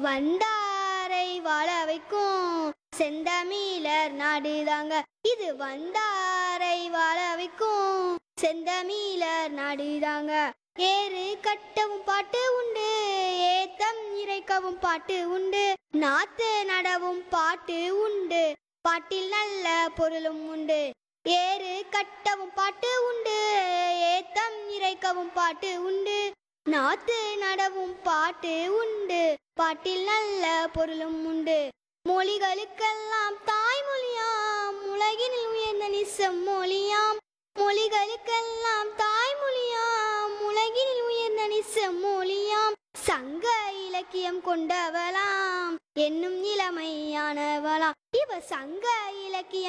வந்தாரை வாழ வைக்கும் செந்தமிழர் நாடுதாங்க. இது வந்தாரை வாழ வைக்கும் செந்தமிழர் நாடுதாங்க. ஏறு கட்டவும் பாட்டு உண்டு, ஏத்தம் இறைக்கவும் பாட்டு உண்டு, நாத்து நடவும் பாட்டு உண்டு, பாட்டில் நல்ல பொருளும் உண்டு. ஏறு கட்டவும் பாட்டு உண்டு, ஏத்தம் இறைக்கவும் பாட்டு உண்டு, நாத்து நடவும் பாட்டு உண்டு, பாட்டில் நல்ல பொருளும் உண்டு. மொழிகளுக்கெல்லாம் தாய்மொழியாம், உலகினில் உயர்ந்த நிசம் மொழியாம். மொழிகளுக்கெல்லாம் தாய்மொழியாம், உலகினில் உயர்ந்த நிசம் மொழியாம். சங்க இலக்கியம் கொண்டவளாம், என்னும் இளமையானவளாம். இவ சங்க இலக்கியம்